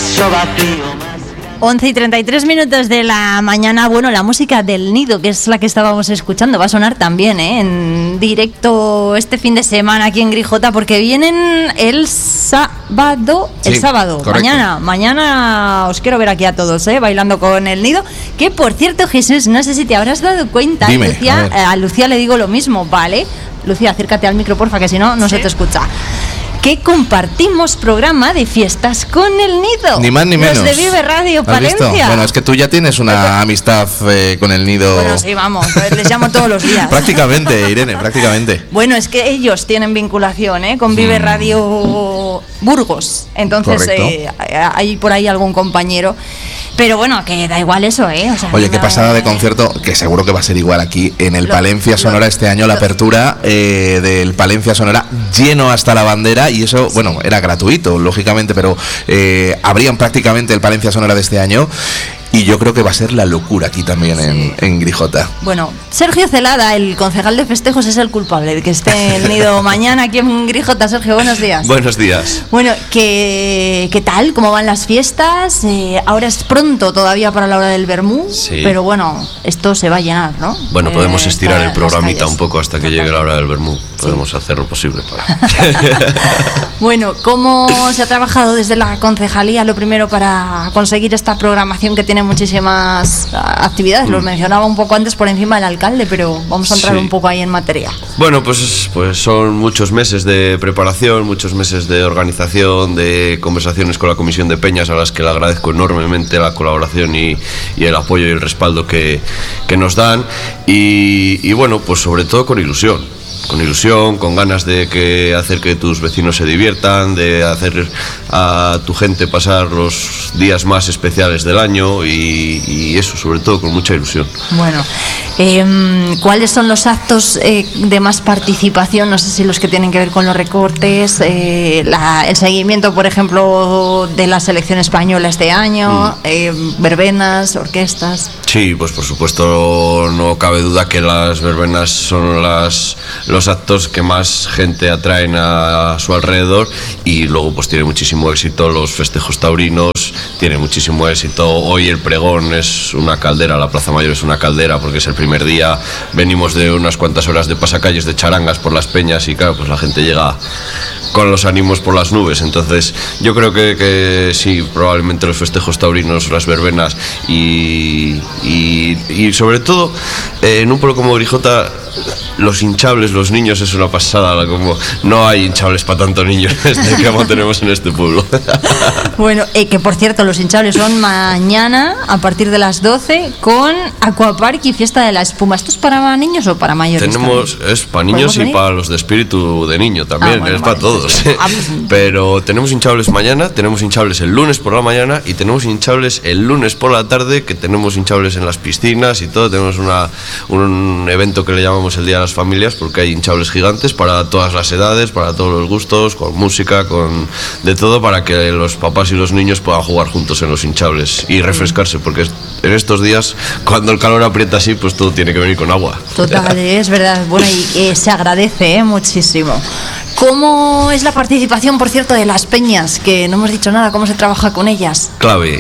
vaso vacío. 11:33 de la mañana. Bueno, la música del Nido, que es la que estábamos escuchando, va a sonar también en directo este fin de semana aquí en Grijota, porque vienen el sábado. Sí, correcto. Mañana os quiero ver aquí a todos, bailando con el Nido. Que por cierto, Jesús, no sé si te habrás dado cuenta. Dime, Lucía, a Lucía le digo lo mismo, ¿vale? Lucía, acércate al micro, porfa, que si no, no se te escucha. Que compartimos programa de fiestas con el Nido. Ni más ni menos. Los de Vive Radio Palencia. Bueno, es que tú ya tienes una amistad con el Nido. Bueno, sí, vamos, les llamo todos los días. Prácticamente, Irene, prácticamente. Bueno, es que ellos tienen vinculación con Vive Radio Burgos. Entonces, hay por ahí algún compañero. Pero bueno, que da igual eso, O sea, oye, qué pasada de concierto, que seguro que va a ser igual aquí en el Palencia Sonora este año, la apertura del Palencia Sonora lleno hasta la bandera, y eso, bueno, era gratuito, lógicamente, pero abrían prácticamente el Palencia Sonora de este año. Y yo creo que va a ser la locura aquí también en Grijota. Bueno, Sergio Celada, el concejal de festejos, es el culpable de que esté el Nido mañana aquí en Grijota. Sergio, buenos días. Buenos días. Bueno, ¿qué tal? ¿Cómo van las fiestas? Ahora es pronto todavía para la hora del vermú, sí. Pero bueno, esto se va a llenar, ¿no? Bueno, podemos estirar el programita un poco hasta que llegue la hora del vermú. Podemos hacer lo posible para... Bueno, ¿cómo se ha trabajado desde la concejalía, lo primero, para conseguir esta programación que tiene muchísimas actividades? Lo mencionaba un poco antes por encima del alcalde, pero vamos a entrar un poco ahí en materia. Bueno, pues son muchos meses de preparación, muchos meses de organización, de conversaciones con la Comisión de Peñas, a las que le agradezco enormemente la colaboración y el apoyo y el respaldo que nos dan, y bueno, pues sobre todo con ilusión, con ganas de hacer que tus vecinos se diviertan, de hacer a tu gente pasar los días más especiales del año, y eso, sobre todo con mucha ilusión. Bueno, ¿cuáles son los actos de más participación? No sé si los que tienen que ver con los recortes, el seguimiento, por ejemplo, de la selección española este año, verbenas, orquestas. Sí, pues por supuesto, no cabe duda que las verbenas son los actos que más gente atraen a su alrededor, y luego pues tiene muchísimo éxito los festejos taurinos, tiene muchísimo éxito. Hoy el pregón es una caldera, la Plaza Mayor es una caldera, porque es el primer día, venimos de unas cuantas horas de pasacalles, de charangas por las peñas, y claro, pues la gente llega con los ánimos por las nubes. Entonces yo creo que sí, probablemente los festejos taurinos, las verbenas y sobre todo en un pueblo como Grijota, los hinchables, los niños, es una pasada. Como no hay hinchables para tantos niños como tenemos en este pueblo. Bueno, que por cierto, los hinchables son mañana a partir de las 12 con Aquapark y Fiesta de la Espuma. ¿Esto es para niños o para mayores? Es para niños y para los de espíritu de niño también, bueno, para todos. Pero tenemos hinchables mañana, tenemos hinchables el lunes por la mañana, y tenemos hinchables el lunes por la tarde, que tenemos hinchables en las piscinas y todo. Tenemos un evento que le llamamos el Día de las Familias, porque hay hinchables gigantes para todas las edades, para todos los gustos, con música, con de todo, para que los papás y los niños puedan jugar juntos en los hinchables y refrescarse, porque en estos días, cuando el calor aprieta así, pues todo tiene que venir con agua. Total, es verdad. Bueno, y se agradece muchísimo. ¿Cómo es la participación, por cierto, de las peñas? Que no hemos dicho nada, ¿cómo se trabaja con ellas? Clave,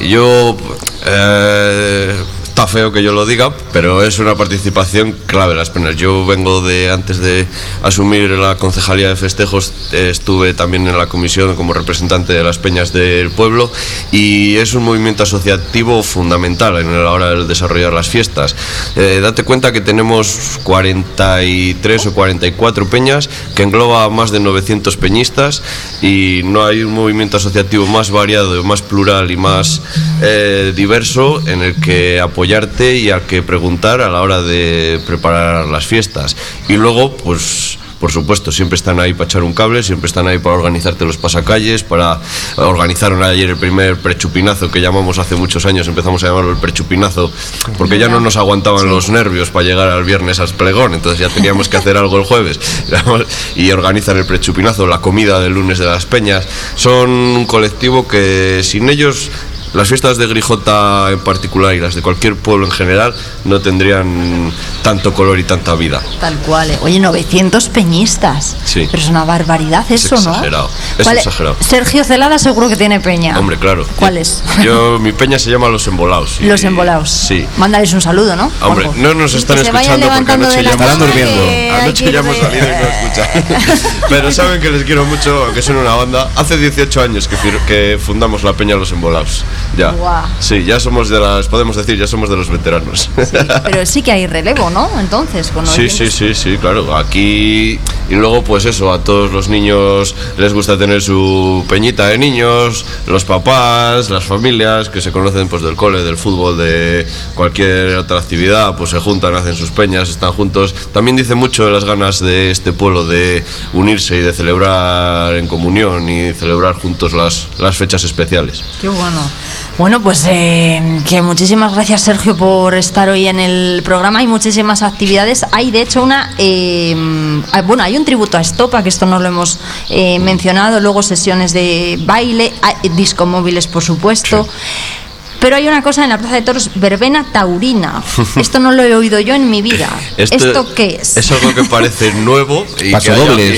está feo que yo lo diga, pero es una participación clave las peñas. Yo vengo antes de asumir la concejalía de festejos, estuve también en la comisión como representante de las peñas del pueblo, y es un movimiento asociativo fundamental a la hora de desarrollar las fiestas. Date cuenta que tenemos 43 o 44 peñas, que engloba a más de 900 peñistas, y no hay un movimiento asociativo más variado, más plural y más diverso en el que apoyarte y al que preguntar a la hora de preparar las fiestas. Y luego, pues por supuesto, siempre están ahí para echar un cable, siempre están ahí para organizarte los pasacalles, para organizaron ayer el primer prechupinazo, que llamamos hace muchos años, empezamos a llamarlo el prechupinazo, porque ya no nos aguantaban los nervios para llegar al viernes al pregón, entonces ya teníamos que hacer algo el jueves, y organizan el prechupinazo, la comida del lunes de las peñas. Son un colectivo que sin ellos las fiestas de Grijota en particular y las de cualquier pueblo en general no tendrían tanto color y tanta vida. Tal cual. Oye, 900 peñistas. Sí. Pero es una barbaridad eso, es exagerado, ¿no? es exagerado. Sergio Celada seguro que tiene peña. Hombre, claro. ¿Cuál es? Mi peña se llama Los Embolaos. Los Embolaos. Sí. Mándales un saludo, ¿no? Hombre, no nos están escuchando porque anoche ya estarán durmiendo. Anoche ya hemos salido y no escuchan. Pero saben que les quiero mucho, aunque son una banda. Hace 18 años que fundamos la peña Los Embolaos. Ya. Guau. Sí, ya somos podemos decir, ya somos de los veteranos. Sí, pero sí que hay relevo, ¿no? Entonces, con Sí, claro. Aquí, y luego pues eso, a todos los niños les gusta tener su peñita de niños, los papás, las familias que se conocen pues del cole, del fútbol, de cualquier otra actividad, pues se juntan, hacen sus peñas, están juntos. También dice mucho de las ganas de este pueblo de unirse y de celebrar en comunión y celebrar juntos las fechas especiales. Qué bueno. Bueno, pues que muchísimas gracias, Sergio, por estar hoy en el programa. Hay muchísimas actividades. Hay, de hecho, hay un tributo a Estopa, que esto no lo hemos mencionado. Luego sesiones de baile, discomóviles, por supuesto. Sí. Pero hay una cosa en la Plaza de Toros, verbena taurina. Esto no lo he oído yo en mi vida. ¿Esto qué es? Es algo que parece nuevo y pasodobles.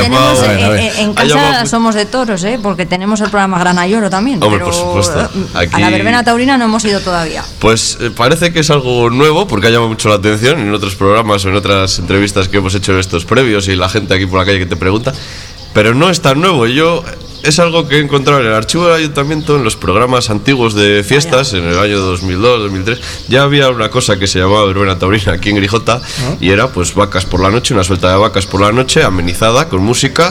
En casa somos de toros, porque tenemos el programa Grana y Oro también. Hombre, por supuesto. Aquí... A la verbena taurina no hemos ido todavía. Pues parece que es algo nuevo porque ha llamado mucho la atención en otros programas o en otras entrevistas que hemos hecho en estos previos y la gente aquí por la calle que te pregunta. Pero no es tan nuevo. Es algo que he encontrado en el archivo del ayuntamiento, en los programas antiguos de fiestas, en el año 2002, 2003. Ya había una cosa que se llamaba verbena taurina aquí en Grijota, y era pues vacas por la noche, una suelta de vacas por la noche, amenizada con música,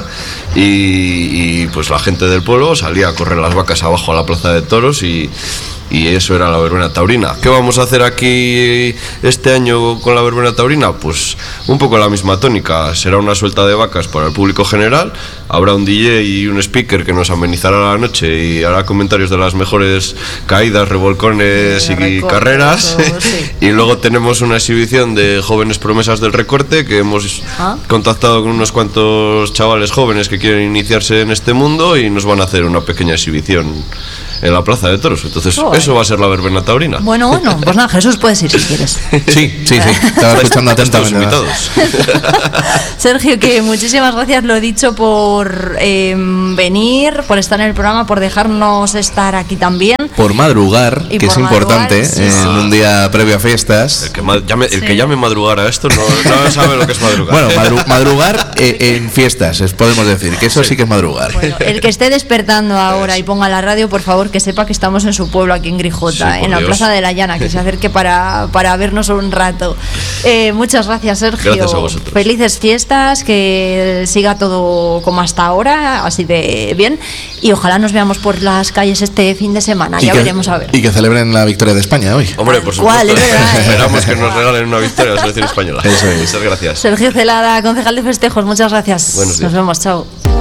y pues la gente del pueblo salía a correr las vacas abajo a la plaza de toros y eso era la verbena taurina. ¿Qué vamos a hacer aquí este año con la verbena taurina? Pues un poco la misma tónica. Será una suelta de vacas para el público general. Habrá un DJ y un speaker que nos amenizará la noche y hará comentarios de las mejores caídas, revolcones y carreras. Sí. Y luego tenemos una exhibición de jóvenes promesas del recorte que hemos contactado con unos cuantos chavales jóvenes que quieren iniciarse en este mundo y nos van a hacer una pequeña exhibición en la Plaza de Toros. Entonces, eso va a ser la verbena taurina. Bueno, pues nada, Jesús, puedes ir si quieres. Sí. Estaba escuchando atentamente. Invitados. Sergio, que muchísimas gracias, lo he dicho, por venir, por estar en el programa, por dejarnos estar aquí también. Por madrugar, que es importante en un día previo a fiestas. El que llame madrugar a esto no sabe lo que es madrugar. Bueno, madrugar en fiestas, podemos decir, que eso sí que es madrugar. Bueno, el que esté despertando ahora y ponga la radio, por favor, que sepa que estamos en su pueblo, aquí en Grijota, en la Plaza de la Llana, que se acerque para vernos un rato. Muchas gracias, Sergio. Gracias a vosotros. Felices fiestas, que siga todo como hasta ahora, así de bien, y ojalá nos veamos por las calles este fin de semana. Ya veremos a ver. Y que celebren la victoria de España hoy. Hombre, por supuesto. Esperamos que nos regalen una victoria a la selección española. Eso es. Muchas gracias. Sergio Celada, concejal de festejos, muchas gracias. Buenos días. Nos vemos, chao.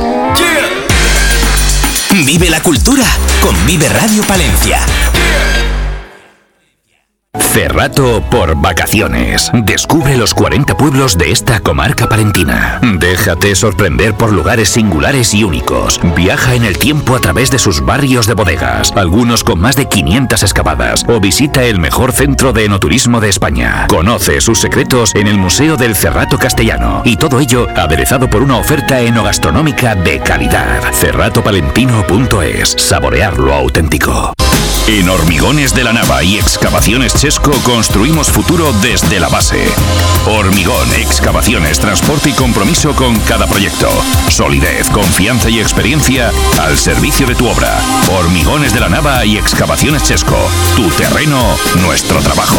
Vive la cultura con Vive Radio Palencia. Cerrato por vacaciones. Descubre los 40 pueblos de esta comarca palentina. Déjate sorprender por lugares singulares y únicos. Viaja en el tiempo a través de sus barrios de bodegas, algunos con más de 500 excavadas, o visita el mejor centro de enoturismo de España. Conoce sus secretos en el Museo del Cerrato Castellano, y todo ello aderezado por una oferta enogastronómica de calidad. Cerratopalentino.es. Saborear lo auténtico. En Hormigones de la Nava y Excavaciones Chesco construimos futuro desde la base. Hormigón, excavaciones, transporte y compromiso con cada proyecto. Solidez, confianza y experiencia al servicio de tu obra. Hormigones de la Nava y Excavaciones Chesco. Tu terreno, nuestro trabajo.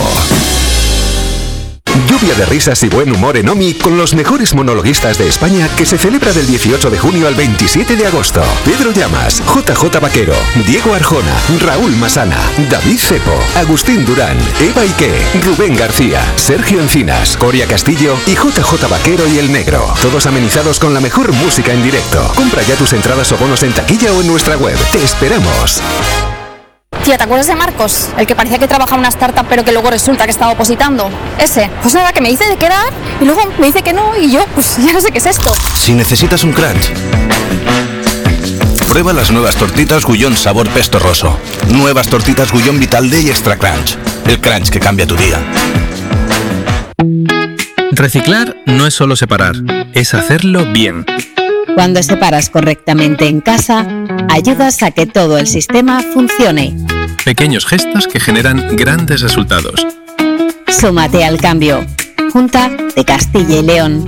Lluvia de risas y buen humor en OMI con los mejores monologuistas de España, que se celebra del 18 de junio al 27 de agosto. Pedro Llamas, JJ Vaquero, Diego Arjona, Raúl Masana, David Cepo, Agustín Durán, Eva Ike, Rubén García, Sergio Encinas, Coria Castillo y JJ Vaquero y El Negro. Todos amenizados con la mejor música en directo. Compra ya tus entradas o bonos en taquilla o en nuestra web. ¡Te esperamos! Tía, ¿te acuerdas de Marcos? El que parecía que trabajaba en una startup pero que luego resulta que estaba opositando. Ese. Pues nada, que me dice de quedar y luego me dice que no y yo, pues ya no sé qué es esto. Si necesitas un crunch, Prueba las nuevas tortitas Gullón sabor pesto roso. Nuevas tortitas Gullón Vital Day Extra Crunch. El crunch que cambia tu día. Reciclar no es solo separar, es hacerlo bien. Cuando separas correctamente en casa, ayudas a que todo el sistema funcione. Pequeños gestos que generan grandes resultados. Súmate al cambio. Junta de Castilla y León.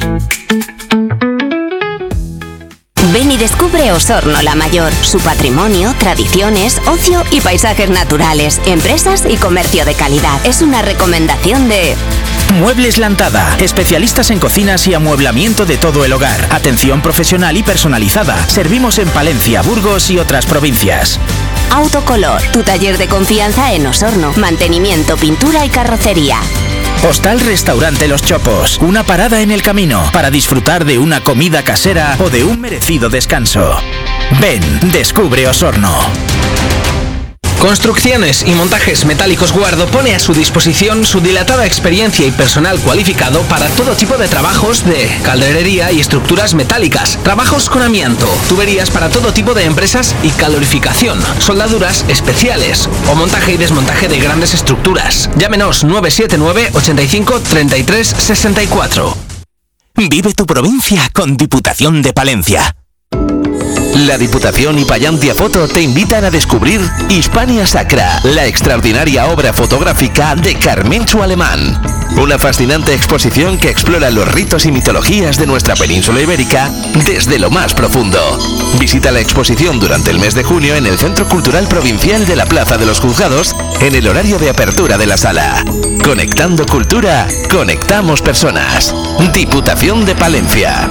Ven y descubre Osorno la Mayor, su patrimonio, tradiciones, ocio y paisajes naturales, empresas y comercio de calidad. Es una recomendación de... Muebles Lantada, especialistas en cocinas y amueblamiento de todo el hogar. Atención profesional y personalizada. Servimos en Palencia, Burgos y otras provincias. Autocolor, tu taller de confianza en Osorno. Mantenimiento, pintura y carrocería. Hostal Restaurante Los Chopos, una parada en el camino para disfrutar de una comida casera o de un merecido descanso. Ven, descubre Osorno. Construcciones y Montajes Metálicos Guardo pone a su disposición su dilatada experiencia y personal cualificado para todo tipo de trabajos de calderería y estructuras metálicas, trabajos con amianto, tuberías para todo tipo de empresas y calorificación, soldaduras especiales o montaje y desmontaje de grandes estructuras. Llámenos 979 85 33 64. Vive tu provincia con Diputación de Palencia. La Diputación y Pallantia Foto te invitan a descubrir Hispania Sacra, la extraordinaria obra fotográfica de Carmenchu Alemán. Una fascinante exposición que explora los ritos y mitologías de nuestra península ibérica desde lo más profundo. Visita la exposición durante el mes de junio en el Centro Cultural Provincial de la Plaza de los Juzgados en el horario de apertura de la sala. Conectando cultura, conectamos personas. Diputación de Palencia.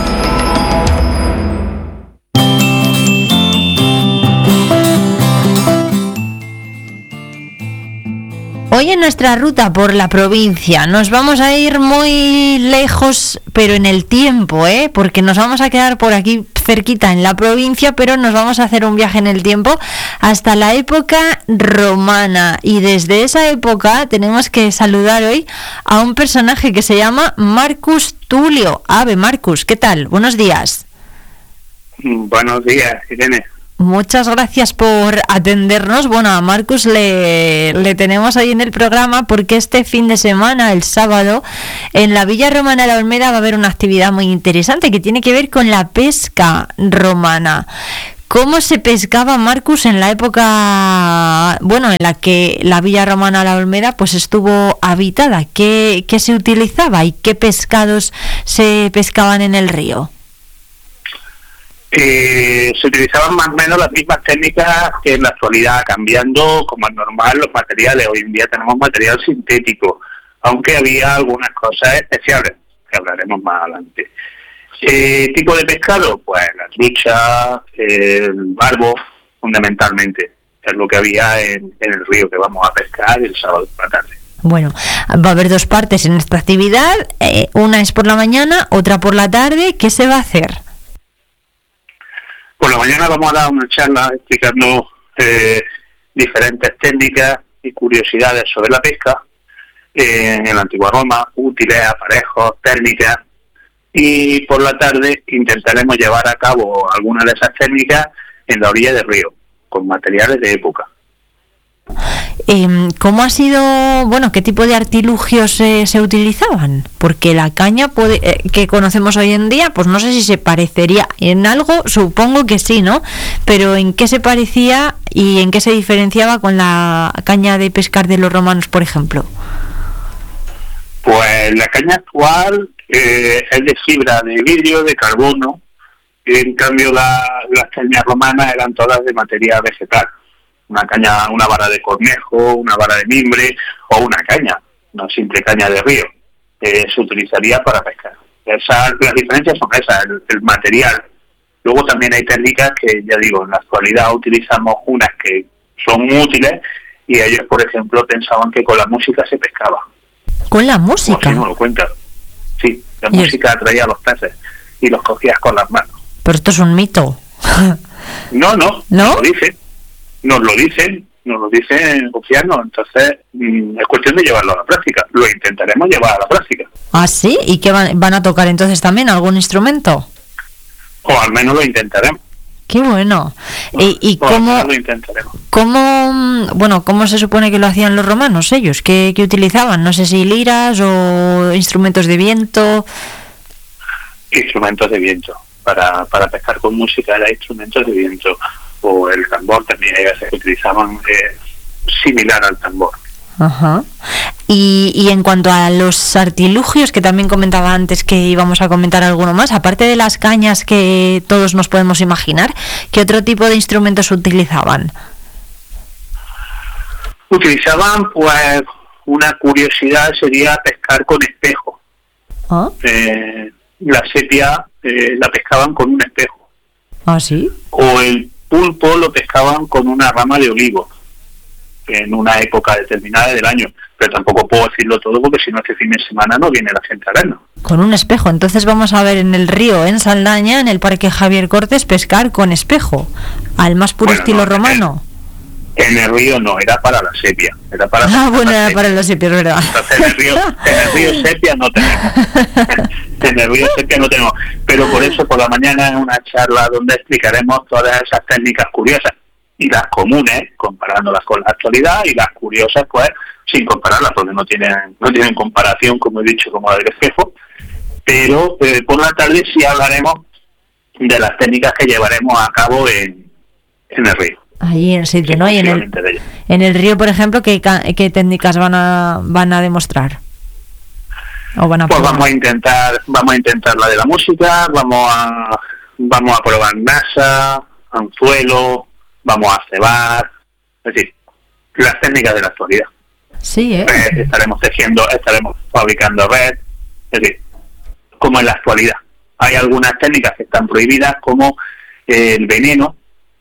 Hoy en nuestra ruta por la provincia nos vamos a ir muy lejos, pero en el tiempo, porque nos vamos a quedar por aquí cerquita en la provincia, pero nos vamos a hacer un viaje en el tiempo hasta la época romana. Y desde esa época tenemos que saludar hoy a un personaje que se llama Marcus Tulio. Ave Marcus, ¿qué tal? Buenos días. Buenos días, Irene. Muchas gracias por atendernos. Bueno, a Marcus le tenemos ahí en el programa porque este fin de semana, el sábado, en la Villa Romana de la Olmeda va a haber una actividad muy interesante que tiene que ver con la pesca romana. ¿Cómo se pescaba, Marcus, en la época, en la que la Villa Romana de la Olmeda pues estuvo habitada? ¿Qué se utilizaba y qué pescados se pescaban en el río? Se utilizaban más o menos las mismas técnicas que en la actualidad, cambiando como es normal los materiales. Hoy en día tenemos material sintético, aunque había algunas cosas especiales que hablaremos más adelante. ¿Tipo de pescado? Pues la trucha, el barbo, fundamentalmente, es lo que había en el río que vamos a pescar el sábado por la tarde. Bueno, va a haber dos partes en esta actividad, una es por la mañana, otra por la tarde. ¿Qué se va a hacer? Por la mañana vamos a dar una charla explicando diferentes técnicas y curiosidades sobre la pesca en la antigua Roma, útiles, aparejos, técnicas, y por la tarde intentaremos llevar a cabo algunas de esas técnicas en la orilla del río, con materiales de época. ¿Cómo ha sido, qué tipo de artilugios se utilizaban? Porque la caña que conocemos hoy en día, pues no sé si se parecería en algo, supongo que sí, ¿no? Pero ¿en qué se parecía y en qué se diferenciaba con la caña de pescar de los romanos, por ejemplo? Pues la caña actual es de fibra de vidrio, de carbono, y en cambio las cañas romanas eran todas de material vegetal. Una caña, una vara de cornejo, una vara de mimbre o una caña, una simple caña de río, se utilizaría para pescar. Las diferencias son esas, el material. Luego también hay técnicas que, ya digo, en la actualidad utilizamos unas que son útiles y ellos, por ejemplo, pensaban que con la música se pescaba. ¿Con la música? No, no lo cuentan. Sí, la música atraía a los peces y los cogías con las manos. Pero esto es un mito. No, nos lo dicen confiarnos, entonces es cuestión de llevarlo a la práctica. Lo intentaremos llevar a la práctica. ¿Ah, sí? ¿Y qué van a tocar entonces también? ¿Algún instrumento? O al menos lo intentaremos. Qué bueno. ¿Y bueno, lo intentaremos. ¿Cómo se supone que lo hacían los romanos ellos? ¿Qué utilizaban? No sé si liras o instrumentos de viento. Instrumentos de viento. Para pescar con música era instrumentos de viento. O el tambor también, hay veces que utilizaban similar al tambor. Ajá. Y en cuanto a los artilugios, que también comentaba antes que íbamos a comentar alguno más, aparte de las cañas que todos nos podemos imaginar, ¿qué otro tipo de instrumentos utilizaban? Utilizaban, pues, una curiosidad sería pescar con espejo. ¿Ah? La sepia la pescaban con un espejo. ¿Ah, sí? O el pulpo lo pescaban con una rama de olivo en una época determinada del año, pero tampoco puedo decirlo todo porque si no este fin de semana no viene la gente a vernos. Con un espejo, entonces vamos a ver en el río, en Saldaña, en el Parque Javier Cortes, pescar con espejo, al más puro estilo romano. En el río no, era para la sepia. Era para era para la sepia, es verdad. Entonces en el río sepia no tenemos. En el río sepia no tenemos. Pero por eso por la mañana en una charla donde explicaremos todas esas técnicas curiosas y las comunes, comparándolas con la actualidad, y las curiosas, pues, sin compararlas, porque no tienen comparación, como he dicho, como la del espejo. Pero por la tarde sí hablaremos de las técnicas que llevaremos a cabo en el río. Ahí en el sitio, ¿no? Y en el río, por ejemplo, ¿qué técnicas van a demostrar? ¿O van a pues vamos a intentar la de la música, vamos a probar nasa, anzuelo, vamos a cebar, es decir, las técnicas de la actualidad. Sí, estaremos tejiendo, estaremos fabricando red, es decir, como en la actualidad. Hay algunas técnicas que están prohibidas, como el veneno,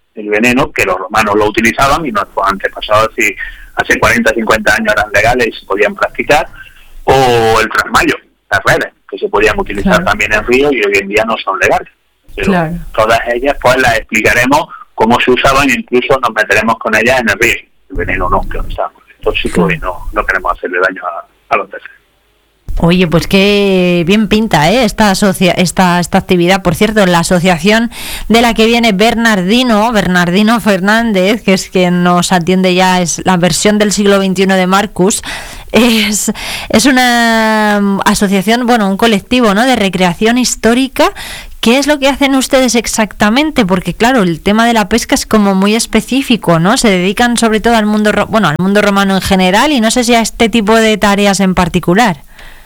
que los romanos lo utilizaban y nuestros antepasados, si hace 40, 50 años eran legales y se podían practicar, o el trasmayo, las redes, que se podían utilizar también en río y hoy en día no son legales. Pero todas ellas pues las explicaremos cómo se usaban e incluso nos meteremos con ellas en el río. El veneno no, que no está tóxico y no queremos hacerle daño a los peces. Oye, pues qué bien pinta esta actividad. Por cierto, la asociación de la que viene Bernardino Fernández, que es quien nos atiende ya, es la versión del siglo XXI de Marcus, es una asociación, un colectivo, ¿no?, de recreación histórica. ¿Qué es lo que hacen ustedes exactamente? Porque claro, el tema de la pesca es como muy específico, ¿no? Se dedican sobre todo al mundo romano en general y no sé si a este tipo de tareas en particular.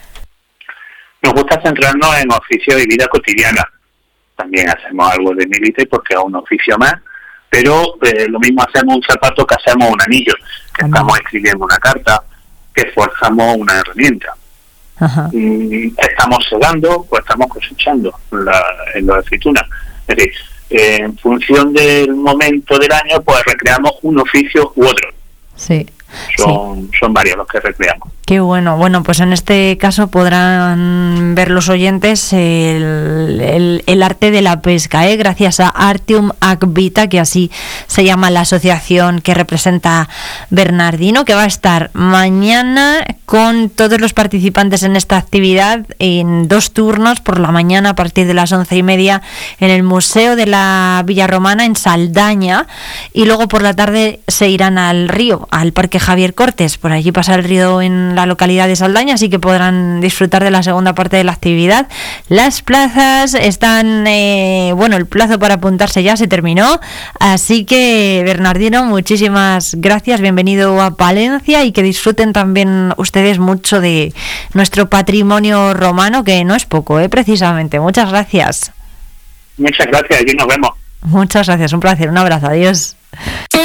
Nos gusta centrarnos en oficios y vida cotidiana. También hacemos algo de milite porque es un oficio más, pero lo mismo hacemos un zapato que hacemos un anillo, que estamos escribiendo una carta, que forjamos una herramienta. Estamos segando o estamos cosechando en la aceituna. Es decir, en función del momento del año, pues recreamos un oficio u otro. Sí. Son varios los que recreamos. Qué bueno. Bueno, pues en este caso podrán ver los oyentes el arte de la pesca, gracias a Artium Ac Vita, que así se llama la asociación que representa Bernardino, que va a estar mañana con todos los participantes en esta actividad en 2 turnos, por la mañana a partir de las 11:30 en el Museo de la Villa Romana en Saldaña, y luego por la tarde se irán al río, al Parque Javier Cortes. Por allí pasa el río en la localidad de Saldaña, así que podrán disfrutar de la segunda parte de la actividad. Las plazas están, el plazo para apuntarse ya se terminó, así que Bernardino, muchísimas gracias, bienvenido a Palencia y que disfruten también ustedes mucho de nuestro patrimonio romano, que no es poco, precisamente. Muchas gracias. Muchas gracias, aquí nos vemos. Muchas gracias, un placer, un abrazo, adiós.